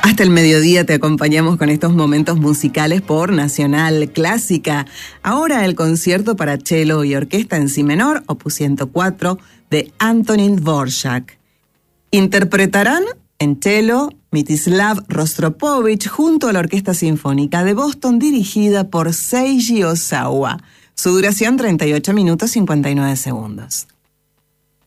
Hasta el mediodía te acompañamos con estos momentos musicales por Nacional Clásica. Ahora el concierto para cello y orquesta en si menor, opus 104, de Antonín Dvorak. Interpretarán en cello Mstislav Rostropovich junto a la Orquesta Sinfónica de Boston dirigida por Seiji Ozawa. Su duración 38 minutos 59 segundos.